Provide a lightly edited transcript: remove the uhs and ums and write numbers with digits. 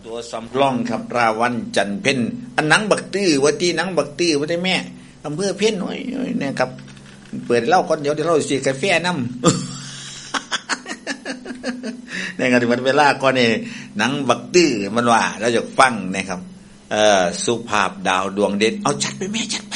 ตัวสำรองครับราวันจันเพ็ญอันหนังบักตื้อว่าที่หนังบักตื้อว่าที่แม่อำเภอเพ็ญน้อยเนี่ยครับเปิดเล่าก่อนเดี๋ยวเราสิกาแฟน้ำในงานที่มันเวลาก่อนนี่หนังบักตื้อมันว่าเราจะฟังนะครับสุภาพดาวดวงเด่นเอาจัดไปแม่จัดไป